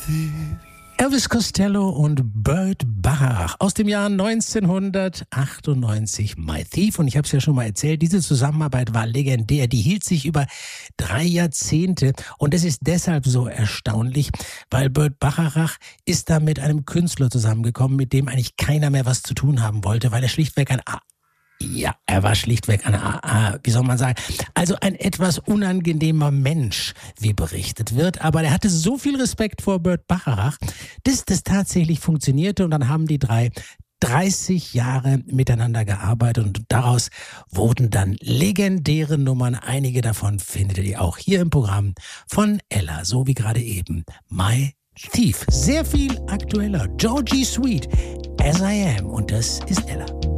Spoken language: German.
Elvis Costello und Burt Bacharach aus dem Jahr 1998, My Thief. Und ich habe es ja schon mal erzählt, diese Zusammenarbeit war legendär. Die hielt sich über 3 Jahrzehnte. Und das ist deshalb so erstaunlich, weil Burt Bacharach ist da mit einem Künstler zusammengekommen, mit dem eigentlich keiner mehr was zu tun haben wollte, weil er schlichtweg er war schlichtweg wie soll man sagen, also ein etwas unangenehmer Mensch, wie berichtet wird. Aber er hatte so viel Respekt vor Burt Bacharach, dass das tatsächlich funktionierte. Und dann haben die drei 30 Jahre miteinander gearbeitet und daraus wurden dann legendäre Nummern. Einige davon findet ihr auch hier im Programm von Ella, so wie gerade eben My Thief. Sehr viel aktueller. Georgie Sweet, As I Am, und das ist Ella.